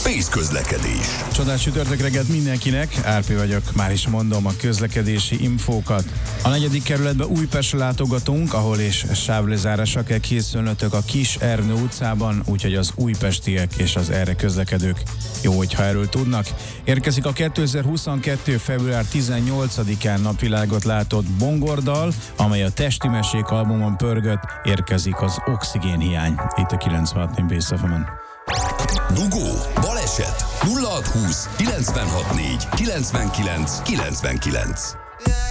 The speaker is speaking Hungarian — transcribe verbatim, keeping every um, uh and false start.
Pész közlekedés. Csodás csütörtök reggelt mindenkinek, Árpi vagyok, már is mondom a közlekedési infókat. A negyedik kerületbe Újpestre látogatunk, ahol is sávlezárásra kell készülnötök a Kis Ernő utcában, úgyhogy az újpestiek és az erre közlekedők jó, hogyha erről tudnak. Érkezik a kétezer-huszonkettő. február tizennyolcadikán napvilágot látott Bongordal, amely a Testi Mesék albumon pörgött, érkezik az Oxigénhiány. Itt a kilencvenhat Pész ef emen. Dugó, baleset, nulla hat húsz kilencvenhat négy kilencvenkilenc kilencvenkilenc.